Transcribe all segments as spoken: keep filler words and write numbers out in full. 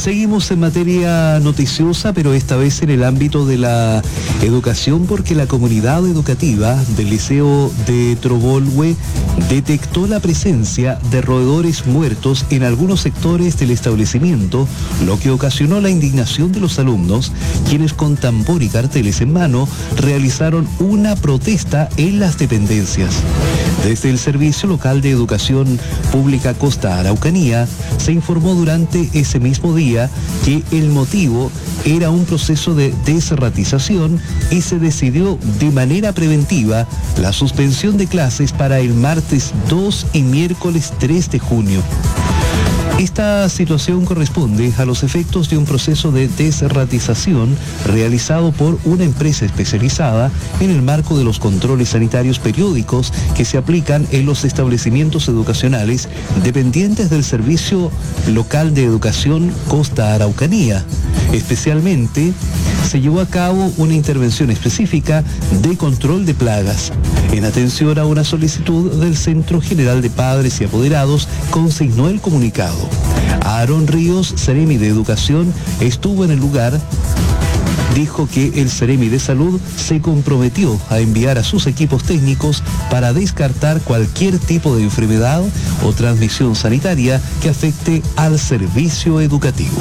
Seguimos en materia noticiosa, pero esta vez en el ámbito de la educación, porque la comunidad educativa del Liceo de Trobolwe detectó la presencia de roedores muertos en algunos sectores del establecimiento, lo que ocasionó la indignación de los alumnos, quienes con tambor y carteles en mano realizaron una protesta en las dependencias. Desde el Servicio Local de Educación Pública Costa Araucanía, se informó durante ese mismo día que el motivo era un proceso de desratización y se decidió de manera preventiva la suspensión de clases para el martes dos y miércoles tres de junio. Esta situación corresponde a los efectos de un proceso de desratización realizado por una empresa especializada en el marco de los controles sanitarios periódicos que se aplican en los establecimientos educacionales dependientes del Servicio Local de Educación Costa Araucanía. Especialmente, se llevó a cabo una intervención específica de control de plagas. En atención a una solicitud del Centro General de Padres y Apoderados, consignó el comunicado. Aarón Ríos, Seremi de Educación, estuvo en el lugar. Dijo que el Seremi de Salud se comprometió a enviar a sus equipos técnicos para descartar cualquier tipo de enfermedad o transmisión sanitaria que afecte al servicio educativo.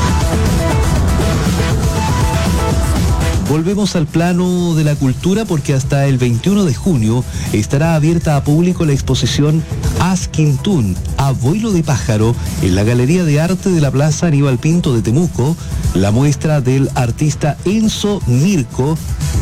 Volvemos al plano de la cultura, porque hasta el veintiuno de junio estará abierta a público la exposición Asquintún, Abuelo de Pájaro, en la Galería de Arte de la Plaza Aníbal Pinto de Temuco. La muestra del artista Enzo Mirko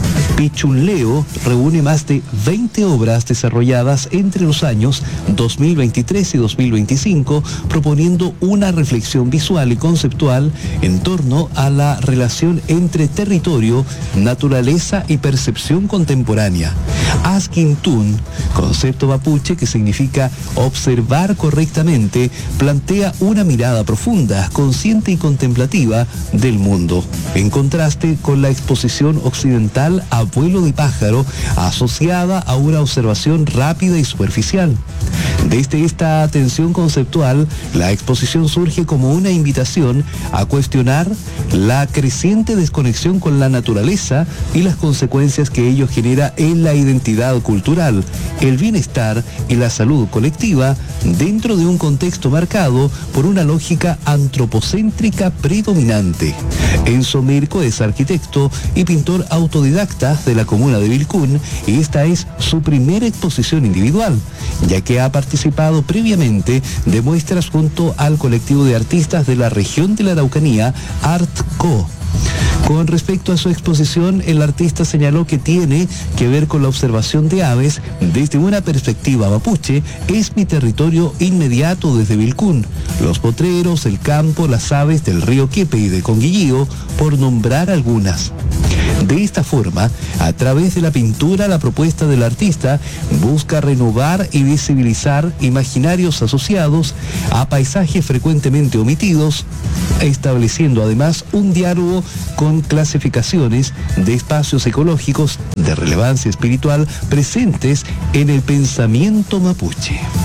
Pichunleo reúne más de veinte obras desarrolladas entre los años dos mil veintitrés y dos mil veinticinco, proponiendo una reflexión visual y conceptual en torno a la relación entre territorio, naturaleza y percepción contemporánea. Asquintún, concepto mapuche que significa observar correctamente, plantea una mirada profunda, consciente y contemplativa del mundo, en contraste con la exposición occidental Abuelo de Pájaro, asociada a una observación rápida y superficial. Desde esta atención conceptual, la exposición surge como una invitación a cuestionar la creciente desconexión con la naturaleza y las consecuencias que ello genera en la identidad cultural, el bienestar y la salud colectiva dentro de un contexto marcado por una lógica antropocéntrica predominante. Enzo Mirko es arquitecto y pintor autodidacta de la comuna de Vilcún, y esta es su primera exposición individual, ya que ha participado previamente de muestras junto al colectivo de artistas de la región de la Araucanía, ArtCo. Con respecto a su exposición, el artista señaló que tiene que ver con la observación de aves desde una perspectiva mapuche. Es mi territorio inmediato desde Vilcún, los potreros, el campo, las aves del río Quepe y de Conguillío, por nombrar algunas. De esta forma, a través de la pintura, la propuesta del artista busca renovar y visibilizar imaginarios asociados a paisajes frecuentemente omitidos, estableciendo además un diálogo con clasificaciones de espacios ecológicos de relevancia espiritual presentes en el pensamiento mapuche.